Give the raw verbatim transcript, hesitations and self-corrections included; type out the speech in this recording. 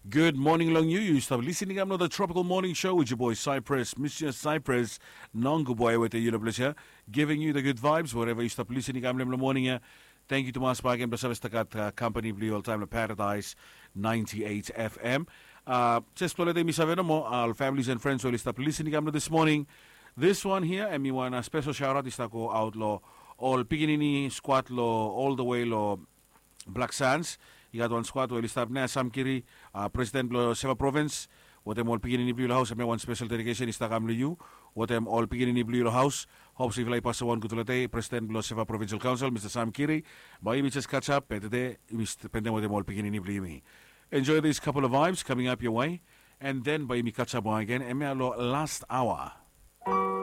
Good morning, long you. You stop listening. I'm not the Tropical Morning Show with your boy Cypress, Mister Cypress, Nongo boy with the Uniplasia, giving you the good vibes wherever you stop listening. I'm Lemla Morning. uh, Thank you to Mas Bagan Basavistakat uh, Company Blue All Time Paradise ninety-eight F M. Uh, just to let me say, all families and friends will stop listening. I'm this morning. This one here, and me want a special shout out is ko outlaw all Piginini squat law all the way law Black Sands. You got one squad where stop na Sam Kiri, uh, President Blo Seva Province. What them all pigin in Blue House. I mean one special delegation is Takam Liu. What them all pigin in Blue House. Hopes if I pass one good late, President Blo Seva Provincial Council, Mister Sam Kiri. By me just catch up, but today we spend them with them all pigin in Blue. Enjoy these couple of vibes coming up your way. And then by me catch up again. And me last hour.